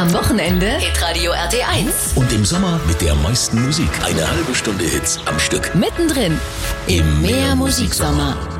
Am Wochenende Hitradio RT1. Und im Sommer mit der meisten Musik. Eine halbe Stunde Hits am Stück. Mittendrin im Mehr Musiksommer.